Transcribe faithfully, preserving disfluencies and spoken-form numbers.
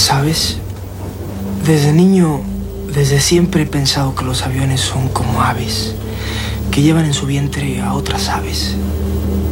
¿Sabes? Desde niño, desde siempre he pensado que los aviones son como aves, que llevan en su vientre a otras aves.